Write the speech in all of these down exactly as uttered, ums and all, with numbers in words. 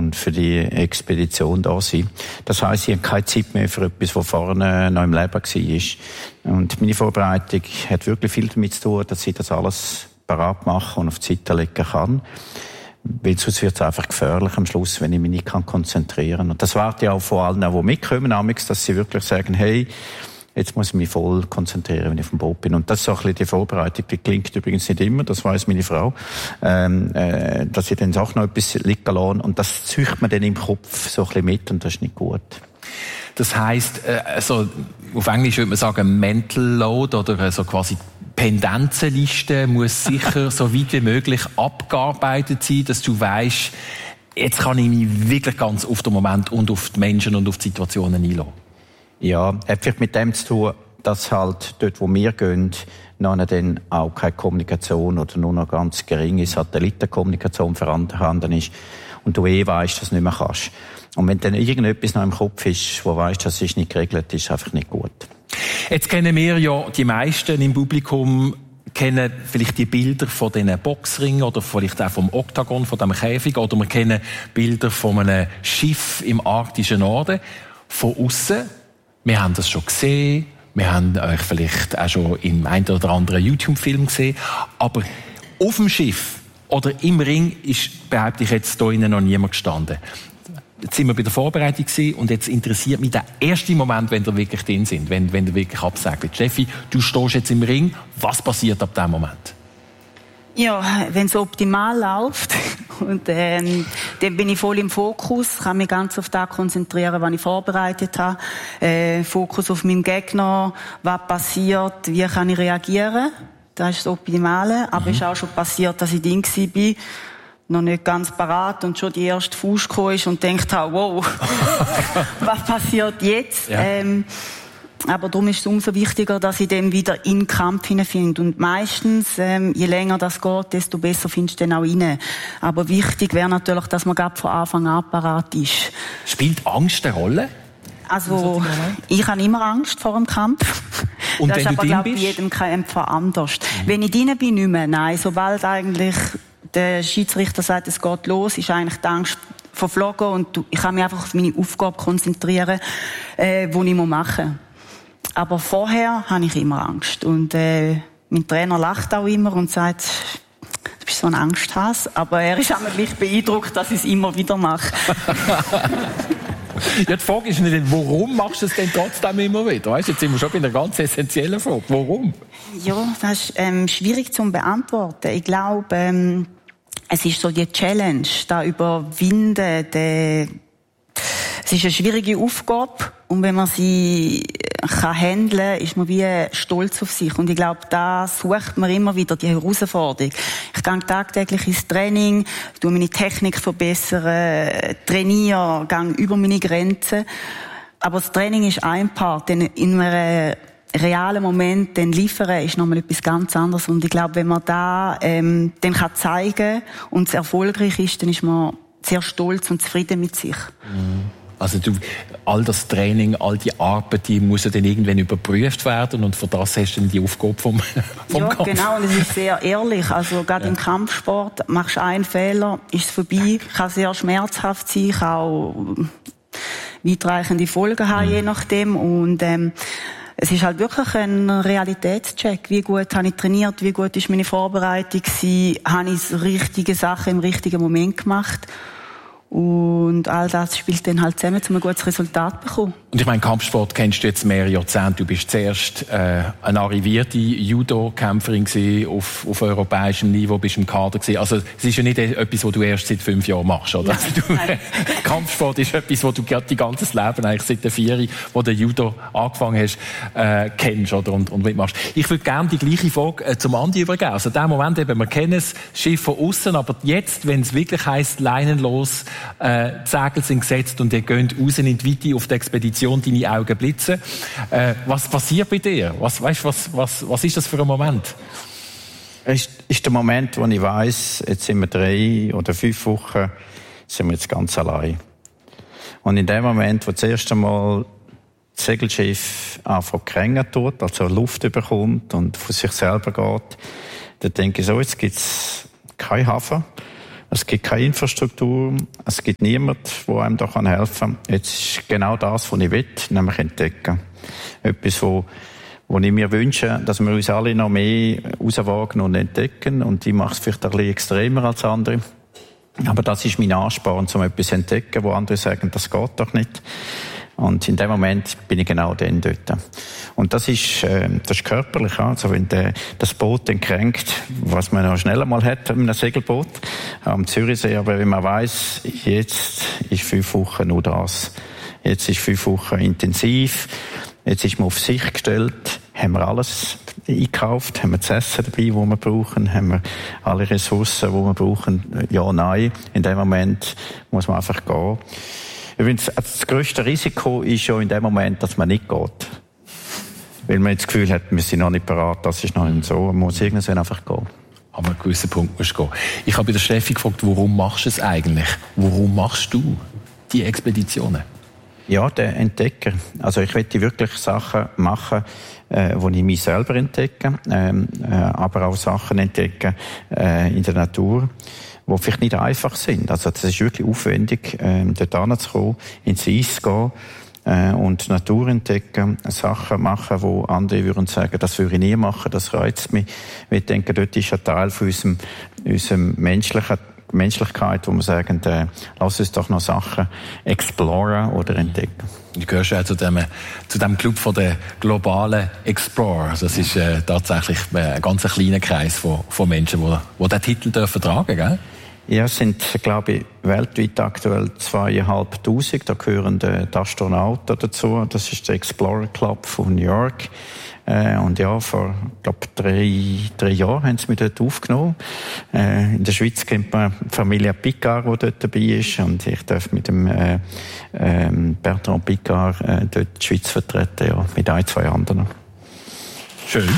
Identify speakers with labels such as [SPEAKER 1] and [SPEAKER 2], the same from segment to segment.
[SPEAKER 1] und für die Expedition da sein. Das heisst, ich habe keine Zeit mehr für etwas, was vorne noch im Leben war. Und meine Vorbereitung hat wirklich viel damit zu tun, dass ich das alles parat machen und auf die Seite legen kann. Weil sonst wird es einfach gefährlich am Schluss, wenn ich mich nicht konzentrieren kann. Und das warte ich auch von allen, die mitkommen, dass sie wirklich sagen, hey, jetzt muss ich mich voll konzentrieren, wenn ich auf dem Boot bin. Und das ist auch ein bisschen die Vorbereitung. Die klingt übrigens nicht immer, das weiss meine Frau, ähm, äh, dass ich dann auch noch etwas liegen lasse. Und das zücht man dann im Kopf so ein bisschen mit und das ist nicht gut.
[SPEAKER 2] Das heisst, äh, also, auf Englisch würde man sagen, Mental Load oder äh, so quasi Pendenzenliste muss sicher so weit wie möglich abgearbeitet sein, dass du weisst, jetzt kann ich mich wirklich ganz auf den Moment und auf die Menschen und auf die Situationen einlassen.
[SPEAKER 1] Ja, hat vielleicht mit dem zu tun, dass halt dort, wo wir gehen, noch dann auch keine Kommunikation oder nur noch ganz geringe Satellitenkommunikation vorhanden ist und du eh weisst, dass du nicht mehr kannst. Und wenn dann irgendetwas noch im Kopf ist, wo weisst, das ist nicht geregelt, ist einfach nicht gut.
[SPEAKER 2] Jetzt kennen wir ja, die meisten im Publikum kennen vielleicht die Bilder von diesen Boxringen oder vielleicht auch vom Oktagon, von diesem Käfig, oder wir kennen Bilder von einem Schiff im arktischen Norden. Von aussen, wir haben das schon gesehen, wir haben euch vielleicht auch schon im einen oder anderen YouTube-Film gesehen, aber auf dem Schiff oder im Ring ist, behaupte ich jetzt, hier innen noch niemand gestanden. Jetzt sind wir bei der Vorbereitung gewesen und jetzt interessiert mich der erste Moment, wenn wir wirklich drin sind, wenn, wenn wir wirklich absegelt. Steffi, du stehst jetzt im Ring. Was passiert ab diesem Moment?
[SPEAKER 3] Ja, wenn es optimal läuft und ähm, dann bin ich voll im Fokus, kann mich ganz auf das konzentrieren, was ich vorbereitet habe. Äh, Fokus auf meinen Gegner, was passiert, wie kann ich reagieren. Das ist das Optimale. Aber es mhm. ist auch schon passiert, dass ich drin war, noch nicht ganz parat und schon die erste Faust gekommen ist und denkt habe, wow, was passiert jetzt? Ja. Ähm, aber darum ist es umso wichtiger, dass ich dann wieder in den Kampf hineinfinde. Und meistens, ähm, je länger das geht, desto besser findest du dann auch rein. Aber wichtig wäre natürlich, dass man gerade von Anfang an parat ist.
[SPEAKER 2] Spielt Angst eine Rolle?
[SPEAKER 3] Also, ich habe immer Angst vor dem Kampf.
[SPEAKER 2] Und
[SPEAKER 3] das
[SPEAKER 2] wenn
[SPEAKER 3] ist aber,
[SPEAKER 2] du
[SPEAKER 3] glaube
[SPEAKER 2] ich,
[SPEAKER 3] bei jedem Kämpfer anders. Mhm. Wenn ich drin bin, nicht mehr. Nein, sobald eigentlich der Schiedsrichter sagt, es geht los, ist eigentlich die Angst verflogen und ich kann mich einfach auf meine Aufgabe konzentrieren, äh, die ich machen muss. Aber vorher habe ich immer Angst. Und äh, mein Trainer lacht auch immer und sagt, du bist so ein Angsthase. Aber er ist auch mich beeindruckt, dass ich es immer wieder mache.
[SPEAKER 2] Ja, die Frage ist nicht, warum machst du es denn trotzdem immer wieder? Weißt, jetzt sind wir schon bei einer ganz essentiellen Frage. Warum?
[SPEAKER 3] Ja, das ist ähm, schwierig zu beantworten. Ich glaube, ähm, es ist so die Challenge, da überwinden. Der, es ist eine schwierige Aufgabe und wenn man sie kann handeln, ist man wie stolz auf sich. Und ich glaube, da sucht man immer wieder die Herausforderung. Ich gehe tagtäglich ins Training, tue meine Technik verbessern, trainiere, gehe über meine Grenzen. Aber das Training ist ein Part, denn in einem realen Moment dann liefern ist nochmal etwas ganz anderes. Und ich glaube, wenn man da ähm, dann kann zeigen und es erfolgreich ist, dann ist man sehr stolz und zufrieden mit sich.
[SPEAKER 2] Mhm. Also du, all das Training, all die Arbeit, die muss ja dann irgendwann überprüft werden und für das hast du dann die Aufgabe vom, vom
[SPEAKER 3] ja,
[SPEAKER 2] Kampf.
[SPEAKER 3] Genau, und es ist sehr ehrlich. Also gerade ja. im Kampfsport machst du einen Fehler, ist es vorbei, kann sehr schmerzhaft sein, kann auch weitreichende Folgen haben, mhm. je nachdem. Und ähm, es ist halt wirklich ein Realitätscheck. Wie gut habe ich trainiert, wie gut ist meine Vorbereitung gewesen, habe ich die richtigen Sachen im richtigen Moment gemacht. Und all das spielt dann halt zusammen, um ein gutes Resultat zu bekommen.
[SPEAKER 2] Und ich meine, Kampfsport kennst du jetzt mehrere Jahrzehnte. Du bist zuerst äh, eine arrivierte Judo-Kämpferin gewesen, auf, auf europäischem Niveau, bist im Kader gewesen. Also es ist ja nicht etwas, was du erst seit fünf Jahren machst, oder?
[SPEAKER 3] Nein,
[SPEAKER 2] du,
[SPEAKER 3] nein.
[SPEAKER 2] Kampfsport ist etwas, was du dein ganzes Leben, eigentlich seit der Vieri, wo du Judo angefangen hast, äh, kennst, oder? Und, und mitmachst. Ich würde gerne die gleiche Frage äh, zum Andi übergeben. Also in dem Moment eben, wir kennen das Schiff von außen, aber jetzt, wenn es wirklich heisst, leinenlos, Äh, die Segel sind gesetzt und ihr geht raus in die Weite auf die Expedition, deine Augen blitzen. Äh, was passiert bei dir? Was, weißt, was, was, was ist das für ein Moment?
[SPEAKER 1] Es ist, ist der Moment, wo ich weiss, jetzt sind wir drei oder fünf Wochen, sind wir jetzt ganz allein. Und in dem Moment, wo das erste Mal das Segelschiff anfängt zu krängen tut, also Luft bekommt und von sich selber geht, dann denke ich so, jetzt gibt's keinen Hafen. Es gibt keine Infrastruktur, es gibt niemanden, der einem da helfen kann. Jetzt ist genau das, was ich will, nämlich entdecken. Etwas, wo, wo ich mir wünsche, dass wir uns alle noch mehr rauswagen und entdecken. Und ich mache es vielleicht ein bisschen extremer als andere. Aber das ist mein Ansporn, um etwas zu entdecken, wo andere sagen, das geht doch nicht. Und in dem Moment bin ich genau dann dort. Und das ist, äh, das ist körperlich. Also wenn der, das Boot dann kränkt, was man noch schneller mal hat mit einem Segelboot am Zürichsee, aber wenn man weiss, jetzt ist fünf Wochen nur das. Jetzt ist fünf Wochen intensiv. Jetzt ist man auf sich gestellt. Haben wir alles eingekauft? Haben wir das Essen dabei, das wir brauchen? Haben wir alle Ressourcen, die wir brauchen? Ja, nein. In dem Moment muss man einfach gehen. Übrigens, das grösste Risiko ist schon in dem Moment, dass man nicht geht. Weil man jetzt das Gefühl hat, wir sind noch nicht bereit, das ist noch nicht so. Man muss irgendwann einfach gehen.
[SPEAKER 2] Aber an einem gewissen Punkt musst du gehen. Ich habe bei der Steffi gefragt, warum machst du es eigentlich? Warum machst du die Expeditionen?
[SPEAKER 1] Ja, der Entdecker. Also ich möchte wirklich Sachen machen, äh, wo ich mich selber entdecke, ähm, äh, aber auch Sachen entdecken äh, in der Natur, die vielleicht nicht einfach sind. Also das ist wirklich aufwendig, ähm, dort hinzukommen, ins Eis zu gehen äh, und Natur entdecken, Sachen machen, wo andere würden sagen, das würde ich nie machen, das reizt mich. Ich denke, dort ist ein Teil von unserem, unserem menschlichen Menschlichkeit, wo wir sagen, äh, lass uns doch noch Sachen exploren oder entdecken.
[SPEAKER 2] Du gehörst ja zu dem, zu dem Club von den globalen Explorers. Das ist äh, tatsächlich ein ganz kleiner Kreis von, von Menschen, die, die diesen Titel dürfen tragen, gell?
[SPEAKER 1] Ja, es sind, glaube ich, weltweit aktuell zweieinhalbtausend. Da gehören die Astronauten dazu. Das ist der Explorer Club von New York. Äh, und ja, vor, glaube drei, drei Jahren haben sie mich dort aufgenommen. Äh, in der Schweiz kennt man die Familie Picard, die dort dabei ist. Und ich darf mit dem äh, äh, Bertrand Picard äh, dort die Schweiz vertreten, ja, mit ein, zwei anderen.
[SPEAKER 2] Schön.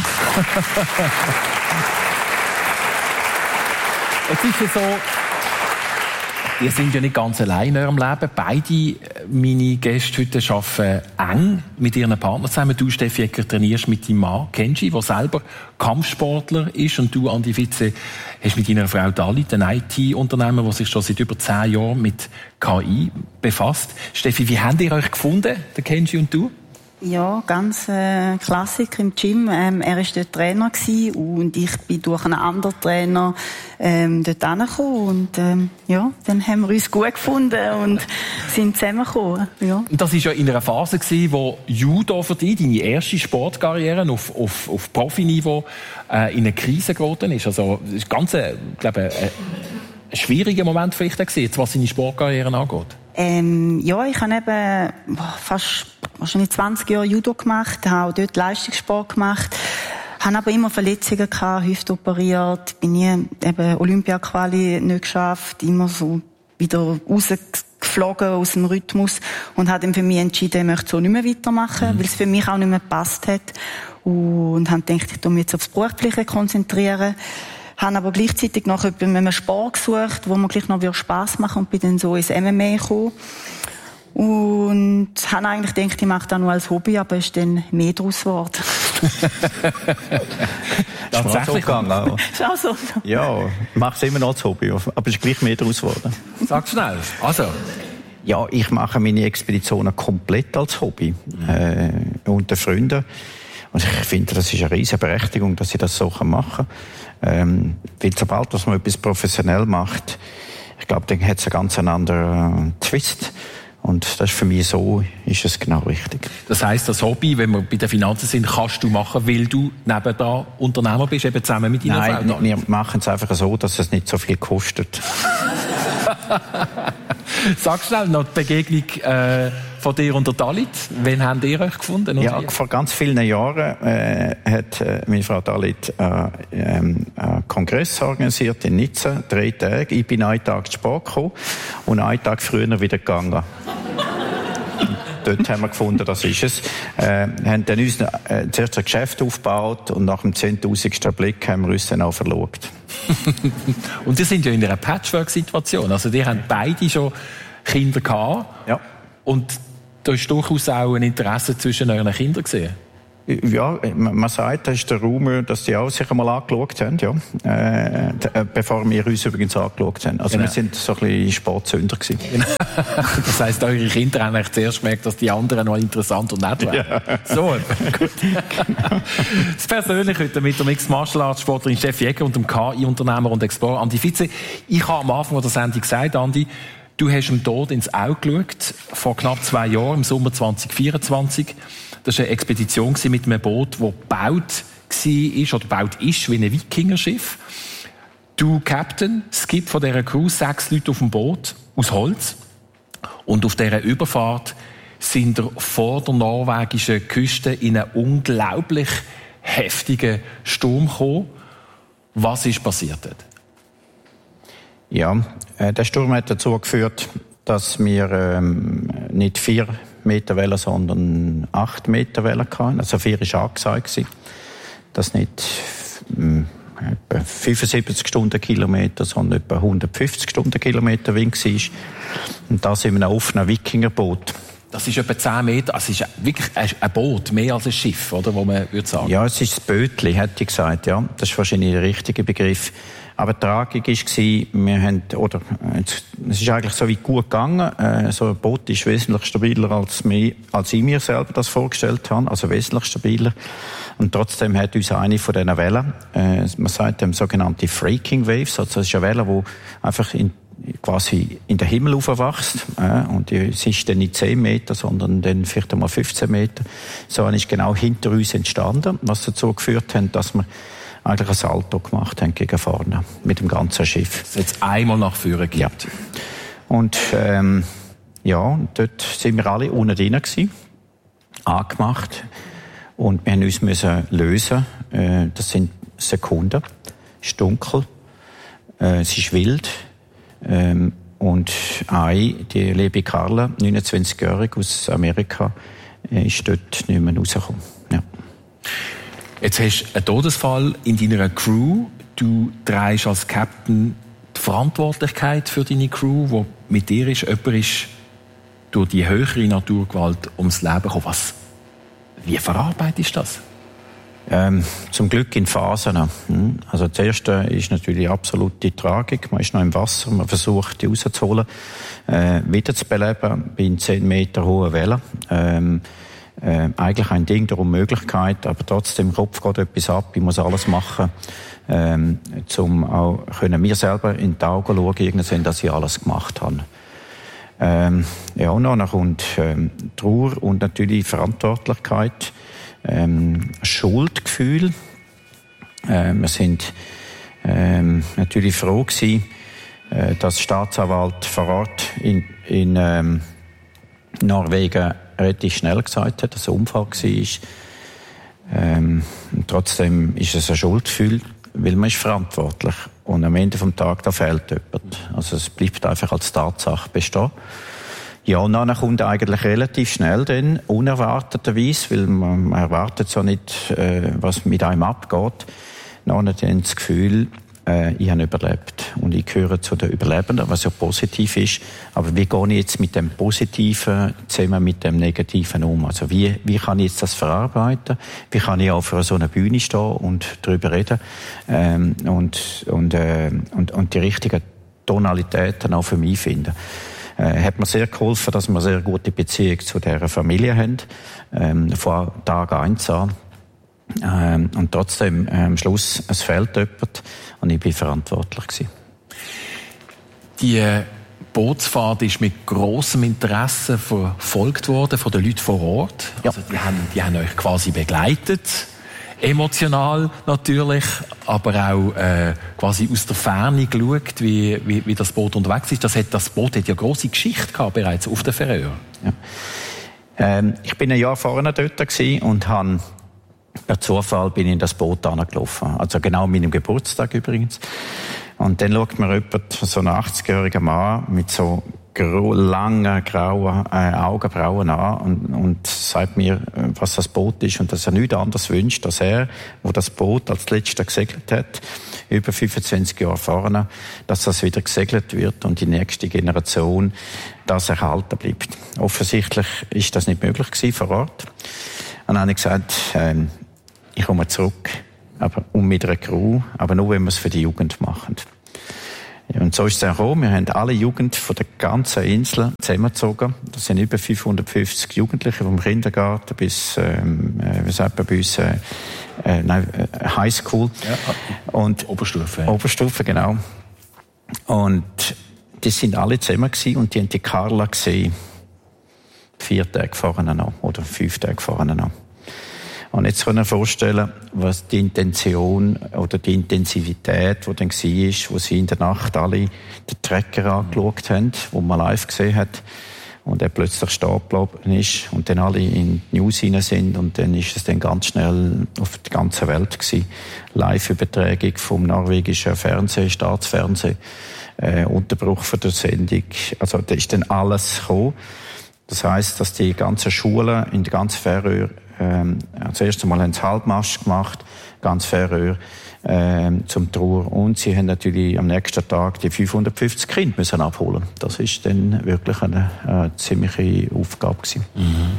[SPEAKER 2] Es ist ja so, ihr seid ja nicht ganz allein in eurem Leben. Beide meine Gäste heute arbeiten eng mit ihren Partnern zusammen. Du, Steffi Ecker, trainierst mit deinem Mann Kenji, der selber Kampfsportler ist. Und du, Andi Witze, hast mit deiner Frau Dalit ein I T-Unternehmen, das sich schon seit über zehn Jahren mit K I befasst. Steffi, wie habt ihr euch gefunden, der Kenji und du?
[SPEAKER 3] Ja, ganz äh, Klassiker im Gym. Ähm, er war dort Trainer gewesen und ich bin durch einen anderen Trainer ähm, dort hingekommen. Und ähm, ja, dann haben wir uns gut gefunden und sind zusammengekommen. Ja.
[SPEAKER 2] Das war ja in einer Phase gewesen, wo Judo für dich, deine erste Sportkarriere auf, auf, auf Profiniveau, äh, in eine Krise geraten ist. Also, das ist ganz, äh, glaube ich, äh, ein schwieriger Moment vielleicht gewesen, was seine Sportkarriere angeht.
[SPEAKER 3] Ähm, ja, ich habe eben boah, fast wahrscheinlich zwanzig Jahre Judo gemacht, habe auch dort Leistungssport gemacht, habe aber immer Verletzungen gehabt, Hüfte operiert, bin nie eben Olympia-Quali nicht geschafft, immer so wieder rausgeflogen aus dem Rhythmus und habe dann für mich entschieden, ich möchte so nicht mehr weitermachen, mhm. weil es für mich auch nicht mehr gepasst hat und habe gedacht, ich tue mich jetzt aufs Berufliche konzentrieren. Habe aber gleichzeitig noch einen Sport gesucht, wo mir gleich noch Spass machen und bin dann so ins M M A gekommen. Und habe eigentlich gedacht, ich mache das nur als Hobby, aber es ist dann mehr daraus geworden.
[SPEAKER 1] Tatsächlich gegangen.
[SPEAKER 3] Ist auch so.
[SPEAKER 1] Ja, ich mache es immer noch als Hobby, aber es ist gleich mehr daraus geworden.
[SPEAKER 2] Sag schnell. Also.
[SPEAKER 1] Ja, ich mache meine Expeditionen komplett als Hobby. Mhm. Äh, unter Freunden. Und ich finde, das ist eine riesige Berechtigung, dass ich das so machen kann. Ähm, weil sobald dass man etwas professionell macht, ich glaube, dann hat es einen ganz anderen äh, Twist. Und das ist für mich so, ist es genau richtig.
[SPEAKER 2] Das heisst, das Hobby, wenn wir bei den Finanzen sind, kannst du machen, weil du nebenan Unternehmer bist, eben zusammen mit deiner
[SPEAKER 1] Nein,
[SPEAKER 2] Frau?
[SPEAKER 1] wir machen es einfach so, dass es nicht so viel kostet.
[SPEAKER 2] Sag schnell noch die Begegnung äh, von dir und der Dalit. Wann habt ihr euch gefunden?
[SPEAKER 1] Ja, vor ganz vielen Jahren äh, hat äh, meine Frau Dalit äh, ähm, einen Kongress organisiert in Nizza, drei Tage. Ich bin einen Tag zu spät gekommen und einen Tag früher wieder gegangen. Dort haben wir gefunden, das ist es. Äh, haben dann uns äh, zuerst ein Geschäft aufgebaut und nach dem zehntausendsten Blick haben wir uns dann auch verlobt.
[SPEAKER 2] Und Sie sind ja in einer Patchwork-Situation. Also, die haben beide schon Kinder gehabt.
[SPEAKER 1] Ja.
[SPEAKER 2] Und da ist durchaus auch ein Interesse zwischen euren Kindern gesehen.
[SPEAKER 1] Ja, man sagt, das ist der Raum, dass die auch sich einmal angeschaut haben, ja. Äh, bevor wir uns übrigens angeschaut haben. Also genau. Wir sind so ein bisschen Sportsünder gewesen. Genau.
[SPEAKER 2] Das heisst, eure Kinder haben eigentlich zuerst gemerkt, dass die anderen noch interessant und nett wären. Ja. So, gut. Das Persönliche heute mit der Mixed Martial Arts Sportlerin Steffi Egger und dem K I-Unternehmer und Explorer Andi Vize. Ich habe am Anfang der Sendung gesagt, Andi, du hast dem Tod ins Auge geschaut, vor knapp zwei Jahren, im Sommer zwanzig vierundzwanzig. Das war eine Expedition mit einem Boot, das gebaut war oder gebaut ist wie ein Wikingerschiff. Du, Captain, Skip von dieser Crew, sechs Leute auf dem Boot aus Holz. Und auf dieser Überfahrt sind wir vor der norwegischen Küste in einen unglaublich heftigen Sturm gekommen. Was ist passiert dort?
[SPEAKER 1] Ja, äh, der Sturm hat dazu geführt, dass wir ähm, nicht vier Meter Welle, sondern acht Meter Welle hatten. Also vier war angesagt. Das nicht ähm, etwa fünfundsiebzig Stundenkilometer, sondern etwa hundertfünfzig Stundenkilometer Wind war. Und das in einem offenen Wikingerboot.
[SPEAKER 2] Das ist etwa zehn Meter, also es ist wirklich ein Boot, mehr als ein Schiff, oder, wo man würde sagen?
[SPEAKER 1] Ja, es ist das Bötli, hätte ich gesagt, ja. Das ist wahrscheinlich der richtige Begriff. Aber die Tragik war, wir haben, oder, es ist eigentlich so weit gut gegangen. Äh, so ein Boot ist wesentlich stabiler, als, mir, als ich mir selber das vorgestellt habe. Also wesentlich stabiler. Und trotzdem hat uns eine von diesen Wellen, äh, man sagt dem sogenannte Freaking Waves, also das ist eine Welle, die einfach in, quasi in den Himmel aufwachst. Äh, und es ist dann nicht zehn Meter, sondern dann vielleicht einmal fünfzehn Meter. So eine ist genau hinter uns entstanden, was dazu geführt hat, dass wir eigentlich ein Salto gemacht haben gegen vorne mit dem ganzen Schiff.
[SPEAKER 2] Es jetzt einmal nach vorne gibt.
[SPEAKER 1] Ja. Und ähm, ja, dort sind wir alle unten drin gewesen, angemacht, und wir mussten uns müssen lösen. Äh, das sind Sekunden. Es ist dunkel, äh, es ist wild, ähm, und eine, die liebe Carla, neunundzwanzigjährig aus Amerika, äh, ist dort nicht mehr rausgekommen. Ja.
[SPEAKER 2] Jetzt hast du einen Todesfall in deiner Crew. Du trägst als Captain die Verantwortlichkeit für deine Crew, die mit dir ist. Jemand ist durch die höhere Naturgewalt ums Leben gekommen. Was, wie verarbeitest du das?
[SPEAKER 1] Ähm, zum Glück in Phasen. Also das Erste ist natürlich absolute Tragik. Man ist noch im Wasser, man versucht, die rauszuholen, äh, wiederzubeleben bei zehn Meter hohen Wellen. Ähm, Äh, eigentlich ein Ding der Unmöglichkeit, aber trotzdem im Kopf geht etwas ab. Ich muss alles machen, ähm, um auch können mir selber in die Augen schauen, irgendwann, dass ich alles gemacht habe. Ähm, ja, und dann kommt ähm, Trauer und natürlich Verantwortlichkeit, ähm, Schuldgefühl. Äh, wir sind ähm, natürlich froh gewesen, äh, dass der Staatsanwalt vor Ort in, in ähm, Norwegen relativ schnell gesagt hat, dass es ein Unfall war. Ähm, trotzdem ist es ein Schuldgefühl, weil man ist verantwortlich. Und am Ende des Tages, da fehlt jemand. Also es bleibt einfach als Tatsache bestehen. Ja, und dann kommt eigentlich relativ schnell dann, unerwarteterweise, weil man, man erwartet so nicht, äh, was mit einem abgeht, dann dann das Gefühl, äh, ich habe überlebt. Und ich gehöre zu den Überlebenden, was ja positiv ist. Aber wie gehe ich jetzt mit dem Positiven zusammen mit dem Negativen um? Also wie, wie kann ich jetzt das verarbeiten? Wie kann ich auf so einer Bühne stehen und darüber reden? Ähm, und, und, äh, und, und die richtigen Tonalitäten auch für mich finden. Äh, hat mir sehr geholfen, dass wir eine sehr gute Beziehung zu dieser Familie haben. Ähm, von Tag eins an. Ähm, und trotzdem, äh, am Schluss, es fehlt jemand und ich bin verantwortlich gewesen.
[SPEAKER 2] Die äh, Bootsfahrt ist mit grossem Interesse verfolgt worden von den Leuten vor Ort. Ja. Also die haben, die haben euch quasi begleitet, emotional natürlich, aber auch äh, quasi aus der Ferne geschaut, wie, wie, wie das Boot unterwegs ist. Das, hat, das Boot hat ja grosse Geschichte gehabt bereits auf der Färöer.
[SPEAKER 1] Ja. Ähm, ich bin ein Jahr vorher dort gewesen und habe per Zufall bin ich in das Boot angelaufen. Also genau an meinem Geburtstag übrigens. Und dann schaut mir jemand, so ein achtzigjähriger Mann mit so langen, grauen äh, Augenbrauen an und, und sagt mir, was das Boot ist und dass er nichts anderes wünscht, als er, wo das Boot als letzter gesegelt hat, über fünfundzwanzig Jahre vorne, dass das wieder gesegelt wird und die nächste Generation das erhalten bleibt. Offensichtlich ist das nicht möglich gewesen vor Ort. dann habe ich gesagt, ähm, ich komme zurück, aber um mit einer Crew, aber nur, wenn wir es für die Jugend machen. Ja, und so ist es auch gekommen. Wir haben alle Jugend von der ganzen Insel zusammengezogen. Das sind über fünfhundertfünfzig Jugendliche vom Kindergarten bis, ähm, äh, wie sagt man bei uns, äh, äh, nein, äh, Highschool.
[SPEAKER 2] Ja,
[SPEAKER 1] und
[SPEAKER 2] Oberstufe. Ja.
[SPEAKER 1] Oberstufe, genau. Und die sind alle zusammen gewesen und die haben die Carla gesehen. Vier Tage vorher noch, oder fünf Tage vorher noch. Und jetzt kann ich mir vorstellen, was die Intention oder die Intensivität, die dann war, wo sie in der Nacht alle den Trecker angeschaut haben, wo man live gesehen hat, und er plötzlich stehen geblieben ist und dann alle in die News hinein sind, und dann ist es dann ganz schnell auf der ganzen Welt gewesen. Live-Übertragung vom norwegischen Fernsehen, Staatsfernsehen, äh, Unterbruch von der Sendung. Also da ist dann alles gekommen. Das heisst, dass die ganzen Schulen in der ganzen Färöer, ähm, das erste Mal haben sie Halbmast gemacht, ganz Färöer, ähm, zum Trauer. Und sie haben natürlich am nächsten Tag die fünfhundertfünfzig Kinder müssen abholen. Das ist dann wirklich eine, eine ziemliche Aufgabe gewesen.
[SPEAKER 2] Mhm.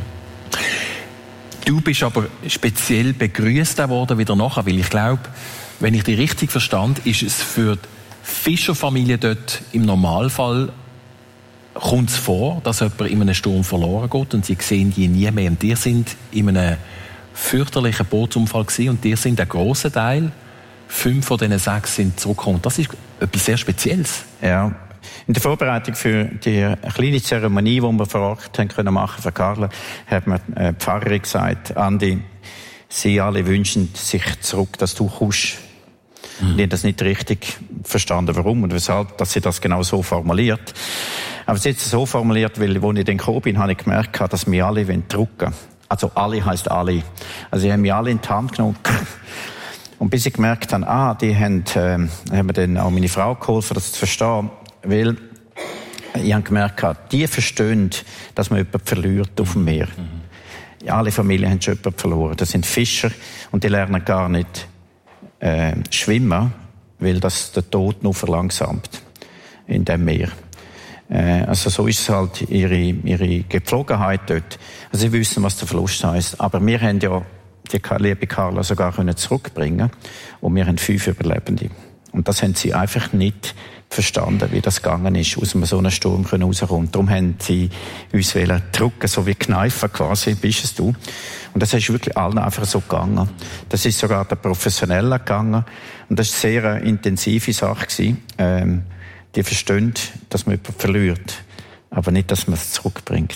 [SPEAKER 2] Du bist aber speziell begrüßt worden wieder nachher, weil ich glaube, wenn ich dich richtig verstand, ist es für die Fischerfamilie dort im Normalfall kommt es vor, dass jemand in einem Sturm verloren geht und sie sehen die nie mehr. Und die sind in einem fürchterlichen Bootsunfall gewesen und die sind ein grosser Teil, fünf von diesen sechs sind zurückgekommen. Das ist etwas sehr Spezielles.
[SPEAKER 1] Ja. In der Vorbereitung für die kleine Zeremonie, die wir vor Ort haben können machen für Carla, hat mir die Pfarrerin gesagt, Andi, sie alle wünschen sich zurück, dass du kommst. Mhm. Ich habe das nicht richtig verstanden, warum und weshalb, dass sie das genau so formuliert. Aber sie hat es so formuliert, weil, als ich dann gekommen bin, habe ich gemerkt, dass wir alle drücken wollen. Also alle heisst alle. Also sie haben mich alle in die Hand genommen. Und bis ich gemerkt habe, ah, die haben, äh, haben mir dann auch meine Frau geholfen, das zu verstehen. Weil ich habe gemerkt, die verstehen, dass man jemanden verliert auf dem Meer. Mhm. Ja, alle Familien haben schon jemanden verloren. Das sind Fischer und die lernen gar nicht äh, schwimmen, weil das der Tod nur verlangsamt in dem Meer. Äh, also so ist es halt ihre, ihre Gepflogenheit dort. Also sie wissen, was der Verlust heisst. Aber wir haben ja die liebe Carla sogar können zurückbringen und wir haben fünf Überlebende. Und das haben sie einfach nicht verstanden, wie das gegangen ist, aus so einem Sturm rauszukommen. Darum haben sie uns drücken, so wie kneifen quasi, bist es du. Und das ist wirklich allen einfach so gegangen. Das ist sogar der Professionellen gegangen. Und das war eine sehr intensive Sache gewesen. Ähm, die verstehen, dass man jemanden verliert, aber nicht, dass man es zurückbringt.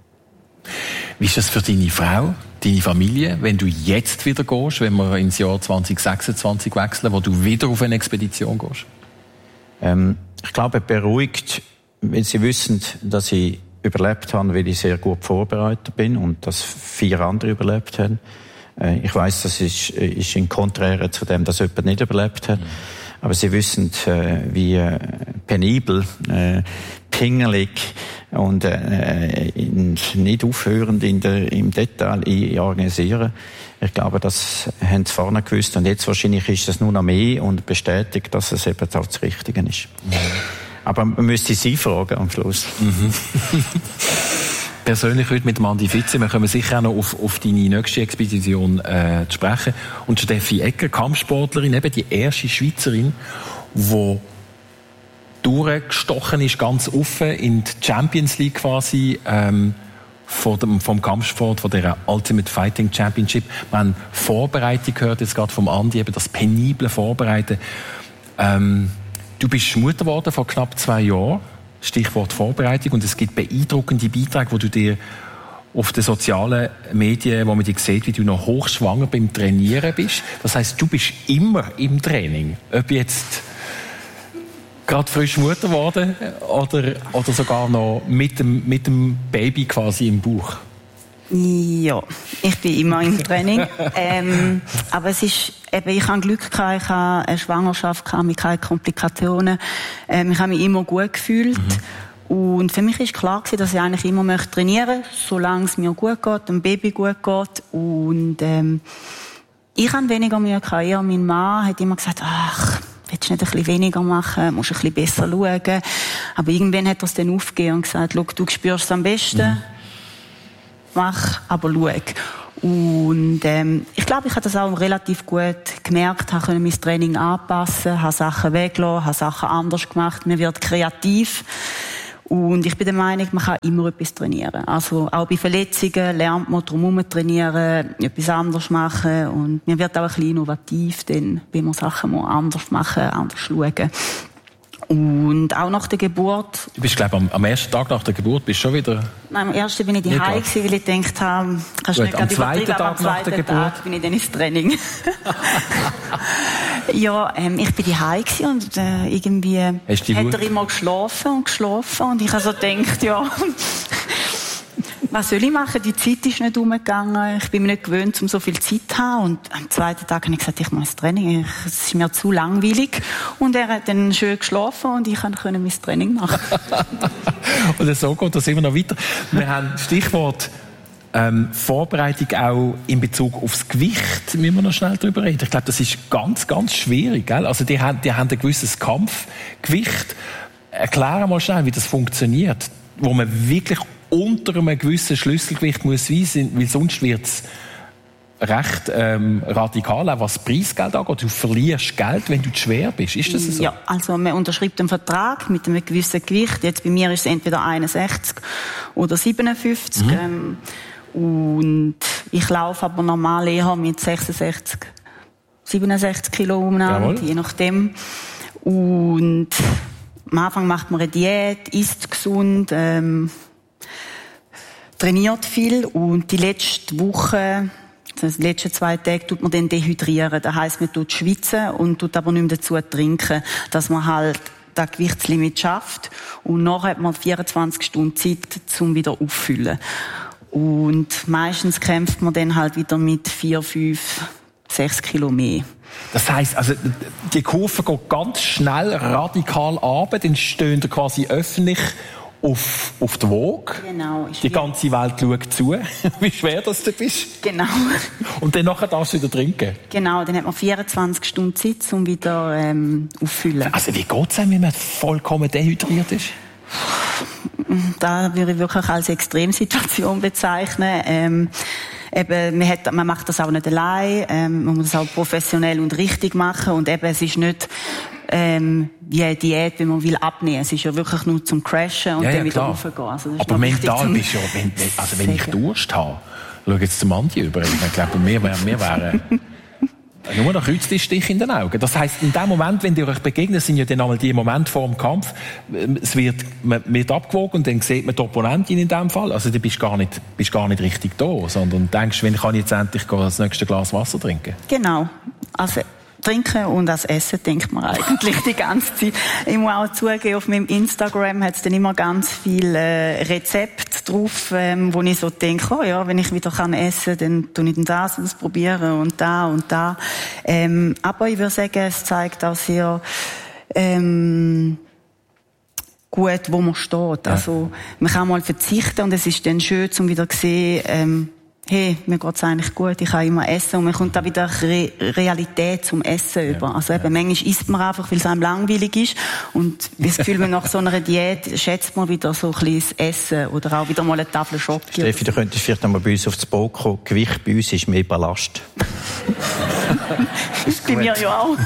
[SPEAKER 2] Wie ist das für deine Frau, deine Familie, wenn du jetzt wieder gehst, wenn wir ins Jahr zwanzig sechsundzwanzig wechseln, wo du wieder auf eine Expedition gehst?
[SPEAKER 1] Ähm, ich glaube, beruhigt, wenn sie wissen, dass ich überlebt habe, weil ich sehr gut vorbereitet bin und dass vier andere überlebt haben. Äh, ich weiss, das ist, ist in Konträre zu dem, dass jemand nicht überlebt hat. Mhm. Aber sie wissen, äh, wie äh, penibel, äh, pingelig und äh, in, nicht aufhörend in der, im Detail ich organisieren. Ich glaube, das haben sie vorne gewusst. Und jetzt wahrscheinlich ist es nur noch mehr und bestätigt, dass es eben auch das Richtige ist. Mhm. Aber man müsste sie fragen am Schluss.
[SPEAKER 2] Mhm. Persönlich heute mit Andi Fitze, wir kommen sicher auch noch auf, auf deine nächste Expedition äh, zu sprechen. Und Steffi Egger, Kampfsportlerin, eben die erste Schweizerin, die durchgestochen ist, ganz offen in die Champions League quasi, ähm, von dem, vom Kampfsport, von der Ultimate Fighting Championship. Wir haben Vorbereitung gehört, jetzt gerade vom Andi, eben das penible Vorbereiten. Ähm, du bist Mutter geworden vor knapp zwei Jahren. Stichwort Vorbereitung. Und es gibt beeindruckende Beiträge, wo du dir auf den sozialen Medien, wo man dich sieht, wie du noch hochschwanger beim Trainieren bist. Das heisst, du bist immer im Training. Ob jetzt gerade frisch Mutter geworden oder, oder sogar noch mit dem, mit dem Baby quasi im Bauch.
[SPEAKER 3] Ja, ich bin immer im Training. ähm, aber es ist, eben, ich habe Glück gehabt, ich habe eine Schwangerschaft gehabt mit keinen Komplikationen. Ähm, ich habe mich immer gut gefühlt. Mhm. Und für mich ist klar gewesen, dass ich eigentlich immer möchte trainieren, solange es mir gut geht, dem Baby gut geht. Und, ähm, ich habe weniger Mühe gehabt. Eher mein Mann hat immer gesagt, ach, willst du nicht ein bisschen weniger machen, musst ein bisschen besser schauen. Aber irgendwann hat er es dann aufgegeben und gesagt, schau, du spürst es am besten. Mhm. Mach, aber schau. Und ähm, ich glaube, ich habe das auch relativ gut gemerkt, habe können mein Training anpassen, habe Sachen weggelassen, habe Sachen anders gemacht, man wird kreativ. Und ich bin der Meinung, man kann immer etwas trainieren. Also auch bei Verletzungen lernt man drumherum trainieren, etwas anders machen. Und man wird auch ein bisschen innovativ, dann, wenn man Sachen mal anders machen, anders schauen. Und auch nach der Geburt.
[SPEAKER 2] Du bist, glaube ich, am, am ersten Tag nach der Geburt bist schon wieder...
[SPEAKER 3] Nein, am ersten bin ich daheim gewesen, weil ich gedacht habe, kannst du nicht
[SPEAKER 2] am
[SPEAKER 3] gerade
[SPEAKER 2] zweiten
[SPEAKER 3] übertreiben,
[SPEAKER 2] Tag
[SPEAKER 3] am zweiten
[SPEAKER 2] nach der
[SPEAKER 3] Tag
[SPEAKER 2] Geburt?
[SPEAKER 3] bin ich dann ins Training. Ja, ähm, ich bin daheim gewesen und äh, irgendwie hat er immer geschlafen und geschlafen und ich habe so gedacht, ja, was soll ich machen? Die Zeit ist nicht umgegangen. Ich bin mir nicht gewöhnt, um so viel Zeit zu haben. Und am zweiten Tag habe ich gesagt, ich muss ins Training. Es ist mir zu langweilig. Und er hat dann schön geschlafen und ich konnte mein Training machen.
[SPEAKER 2] Und so geht das immer noch weiter. Wir haben Stichwort ähm, Vorbereitung auch in Bezug aufs Gewicht. Müssen wir noch schnell darüber reden. Ich glaube, das ist ganz, ganz schwierig. Gell? Also die haben, die haben ein gewisses Kampfgewicht. Erklären mal schnell, wie das funktioniert. Wo man wirklich unter einem gewissen Schlüsselgewicht muss sein, weil sonst wird es recht ähm, radikal, auch was Preisgeld angeht. Du verlierst Geld, wenn du zu schwer bist. Ist das so?
[SPEAKER 3] Ja, also man unterschreibt einen Vertrag mit einem gewissen Gewicht. Jetzt bei mir ist es entweder einundsechzig oder siebenundfünfzig. Mhm. Ähm, und ich laufe aber normal eher mit sechsundsechzig, siebenundsechzig Kilo umeinander, je nachdem. Und am Anfang macht man eine Diät, isst gesund, ähm, trainiert viel und die letzte Woche, also die letzten zwei Tage, tut man dann dehydrieren. Das heisst, man tut schwitzen und tut aber nicht mehr dazu trinken, dass man halt das Gewichtslimit schafft. Und nachher hat man vierundzwanzig Stunden Zeit, um wieder auffüllen. Und meistens kämpft man dann halt wieder mit vier, fünf, sechs Kilo mehr.
[SPEAKER 2] Das heisst, also, die Kurve geht ganz schnell, radikal runter, dann stehen da quasi öffentlich auf, auf der Waage.
[SPEAKER 3] Genau.
[SPEAKER 2] Die ganze Welt schaut zu, wie schwer das du bist.
[SPEAKER 3] Genau.
[SPEAKER 2] Und dann nachher darfst du wieder trinken.
[SPEAKER 3] Genau, dann hat man vierundzwanzig Stunden Zeit, um wieder ähm, auffüllen.
[SPEAKER 2] Also wie geht es einem, wenn man vollkommen dehydriert ist?
[SPEAKER 3] Da würde ich wirklich als Extremsituation bezeichnen. Ähm, eben, man, hat, man macht das auch nicht allein, ähm, man muss das auch professionell und richtig machen und eben, es ist nicht ähm, wie eine Diät, wenn man will abnehmen. Es ist ja wirklich nur zum Crashen und
[SPEAKER 2] ja,
[SPEAKER 3] dann
[SPEAKER 2] ja,
[SPEAKER 3] wieder
[SPEAKER 2] klar.
[SPEAKER 3] raufgehen. Also
[SPEAKER 2] aber mental bist du ja, wenn, also wenn ich Durst habe, schau jetzt zum Andi über, ich glaube, wir, wir wären nur noch Kreuzstich in den Augen. Das heisst, in dem Moment, wenn ihr euch begegnet, sind ja dann einmal die Momente vor dem Kampf, es wird, man wird abgewogen und dann sieht man die Opponentin in dem Fall. Also du bist gar nicht, bist gar nicht richtig da, sondern denkst, wenn kann ich jetzt endlich das nächste Glas Wasser trinken?
[SPEAKER 3] Genau. Also Trinken und ans Essen denkt man eigentlich die ganze Zeit. Ich muss auch zugeben, auf meinem Instagram hat es dann immer ganz viele äh, Rezepte drauf, ähm, wo ich so denke, oh ja, wenn ich wieder kann essen, dann tue ich das und das probieren und da und da. Ähm, aber ich würde sagen, es zeigt auch sehr ähm, gut, wo man steht. Ja. Also man kann mal verzichten und es ist dann schön, um wieder zu sehen, ähm, hey, mir geht's eigentlich gut, ich kann immer essen und man kommt da wieder Re- Realität zum Essen über. Ja, also eben, ja. Manchmal isst man einfach, weil es einem langweilig ist und das Gefühl, man nach so einer Diät schätzt man wieder so ein bisschen das Essen oder auch wieder mal eine Tafel Schoki.
[SPEAKER 1] Steffi, du könntest vielleicht einmal bei uns aufs Boot kommen. Gewicht bei uns ist mehr Ballast.
[SPEAKER 3] Das ist bei mir ja auch.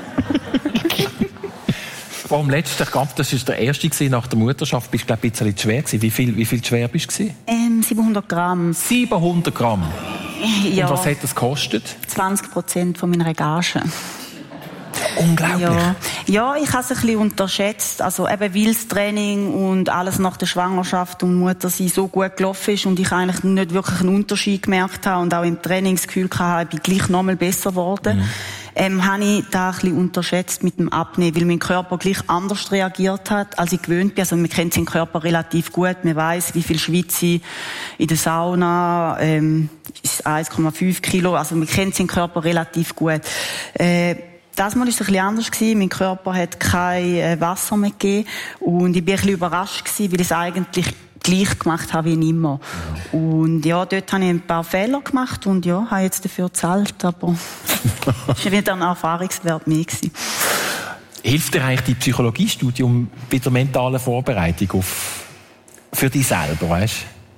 [SPEAKER 2] Vor dem letzten Kampf, das war der erste nach der Mutterschaft, bist du, glaube ich, ein bisschen schwer gewesen. Wie viel, wie viel schwer bist du?
[SPEAKER 3] Ähm, siebenhundert Gramm.
[SPEAKER 2] siebenhundert Gramm?
[SPEAKER 3] Ja.
[SPEAKER 2] Und was hat das gekostet?
[SPEAKER 3] zwanzig Prozent von meiner Gage.
[SPEAKER 2] Unglaublich.
[SPEAKER 3] Ja, ja, ich habe es ein bisschen unterschätzt. Also eben, weil das Training und alles nach der Schwangerschaft und Muttersein so gut gelaufen ist und ich eigentlich nicht wirklich einen Unterschied gemerkt habe und auch im Training das Gefühl hatte, ich bin gleich noch mal besser geworden. Mhm. Ähm, habe ich da ein bisschen unterschätzt mit dem Abnehmen, weil mein Körper gleich anders reagiert hat, als ich gewöhnt bin. Also man kennt seinen Körper relativ gut, man weiss, wie viel schwitze ich in der Sauna, ähm, ist eins Komma fünf Kilo, also man kennt seinen Körper relativ gut. Äh, Das Mal war es ein bisschen anders gewesen. Mein Körper hat kein Wasser mehr gegeben. Und ich war ein bisschen überrascht gewesen, weil ich es eigentlich gleich gemacht habe wie immer. Ja. Und ja, dort habe ich ein paar Fehler gemacht und ja, habe jetzt dafür gezahlt, aber es war wieder ein Erfahrungswert mehr gewesen.
[SPEAKER 2] Hilft dir eigentlich die Psychologiestudium bei der mentalen Vorbereitung auf, für dich selber, weißt du?